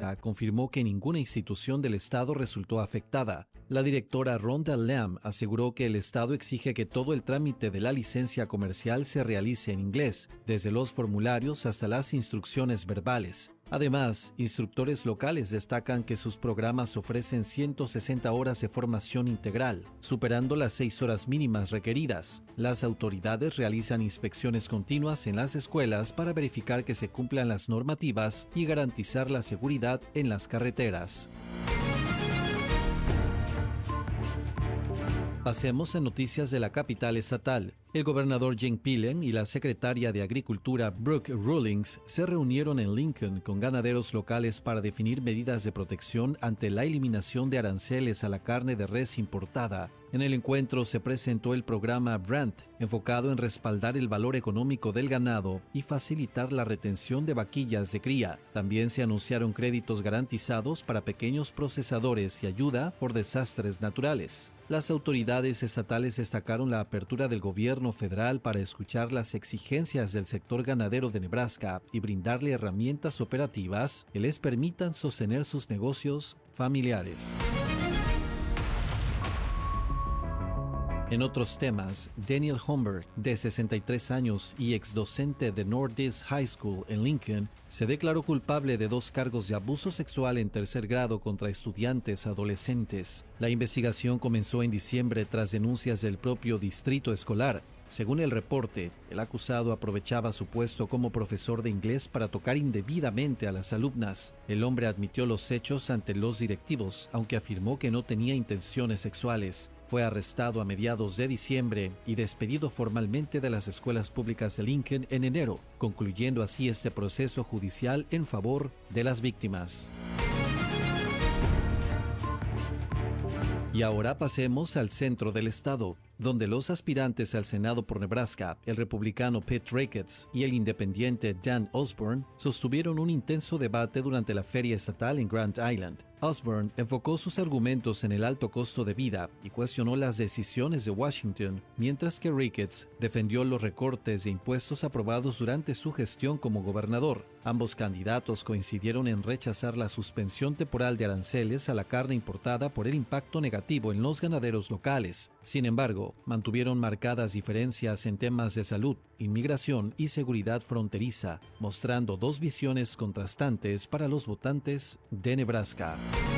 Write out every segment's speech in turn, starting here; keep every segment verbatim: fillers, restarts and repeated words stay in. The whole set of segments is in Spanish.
Nebraska confirmó que ninguna institución del estado resultó afectada. La directora Rhonda Lamb aseguró que el estado exige que todo el trámite de la licencia comercial se realice en inglés, desde los formularios hasta las instrucciones verbales. Además, instructores locales destacan que sus programas ofrecen ciento sesenta horas de formación integral, superando las seis horas mínimas requeridas. Las autoridades realizan inspecciones continuas en las escuelas para verificar que se cumplan las normativas y garantizar la seguridad en las carreteras. Pasemos a noticias de la capital estatal. El gobernador Jane Pillen y la secretaria de Agricultura Brooke Rollins se reunieron en Lincoln con ganaderos locales para definir medidas de protección ante la eliminación de aranceles a la carne de res importada. En el encuentro se presentó el programa Brand, enfocado en respaldar el valor económico del ganado y facilitar la retención de vaquillas de cría. También se anunciaron créditos garantizados para pequeños procesadores y ayuda por desastres naturales. Las autoridades estatales destacaron la apertura del gobierno federal para escuchar las exigencias del sector ganadero de Nebraska y brindarle herramientas operativas que les permitan sostener sus negocios familiares. En otros temas, Daniel Holmberg, de sesenta y tres años y ex docente de Northeast High School en Lincoln, se declaró culpable de dos cargos de abuso sexual en tercer grado contra estudiantes adolescentes. La investigación comenzó en diciembre tras denuncias del propio distrito escolar. Según el reporte, el acusado aprovechaba su puesto como profesor de inglés para tocar indebidamente a las alumnas. El hombre admitió los hechos ante los directivos, aunque afirmó que no tenía intenciones sexuales. Fue arrestado a mediados de diciembre y despedido formalmente de las escuelas públicas de Lincoln en enero, concluyendo así este proceso judicial en favor de las víctimas. Y ahora pasemos al centro del estado, donde los aspirantes al Senado por Nebraska, el republicano Pete Ricketts y el independiente Dan Osborne, sostuvieron un intenso debate durante la feria estatal en Grand Island. Osborne enfocó sus argumentos en el alto costo de vida y cuestionó las decisiones de Washington, mientras que Ricketts defendió los recortes de impuestos aprobados durante su gestión como gobernador. Ambos candidatos coincidieron en rechazar la suspensión temporal de aranceles a la carne importada por el impacto negativo en los ganaderos locales. Sin embargo, mantuvieron marcadas diferencias en temas de salud, inmigración y seguridad fronteriza, mostrando dos visiones contrastantes para los votantes de Nebraska.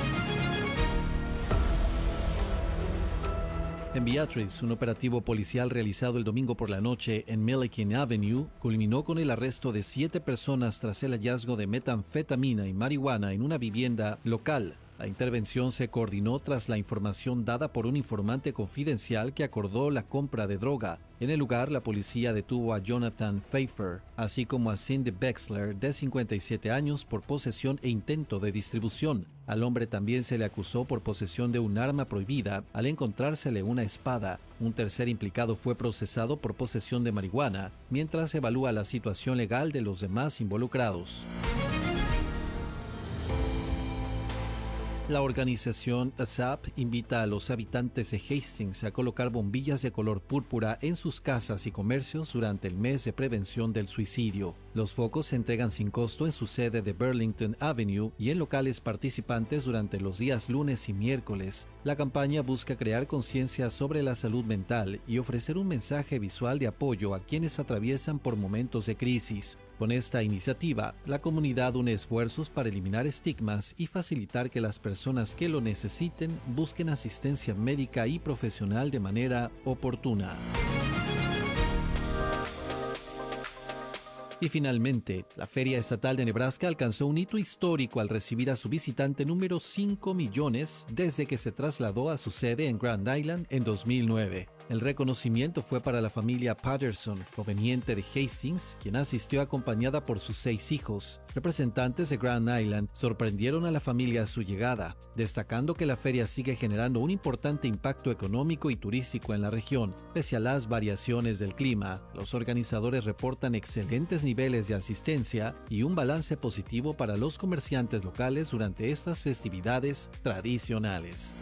En Beatrice, un operativo policial realizado el domingo por la noche en Milliken Avenue culminó con el arresto de siete personas tras el hallazgo de metanfetamina y marihuana en una vivienda local. La intervención se coordinó tras la información dada por un informante confidencial que acordó la compra de droga. En el lugar, la policía detuvo a Jonathan Pfeiffer, así como a Cindy Bexler, de cincuenta y siete años, por posesión e intento de distribución. Al hombre también se le acusó por posesión de un arma prohibida al encontrársele una espada. Un tercer implicado fue procesado por posesión de marihuana, mientras se evalúa la situación legal de los demás involucrados. La organización A S A P invita a los habitantes de Hastings a colocar bombillas de color púrpura en sus casas y comercios durante el mes de prevención del suicidio. Los focos se entregan sin costo en su sede de Burlington Avenue y en locales participantes durante los días lunes y miércoles. La campaña busca crear conciencia sobre la salud mental y ofrecer un mensaje visual de apoyo a quienes atraviesan por momentos de crisis. Con esta iniciativa, la comunidad une esfuerzos para eliminar estigmas y facilitar que las personas que lo necesiten busquen asistencia médica y profesional de manera oportuna. Y finalmente, la Feria Estatal de Nebraska alcanzó un hito histórico al recibir a su visitante número cinco millones desde que se trasladó a su sede en Grand Island en dos mil nueve. El reconocimiento fue para la familia Patterson, proveniente de Hastings, quien asistió acompañada por sus seis hijos. Representantes de Grand Island sorprendieron a la familia a su llegada, destacando que la feria sigue generando un importante impacto económico y turístico en la región. Pese a las variaciones del clima, los organizadores reportan excelentes niveles de asistencia y un balance positivo para los comerciantes locales durante estas festividades tradicionales.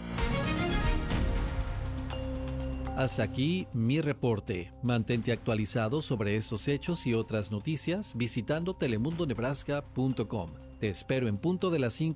Hasta aquí mi reporte. Mantente actualizado sobre estos hechos y otras noticias visitando telemundo nebraska punto com. Te espero en punto de las cinco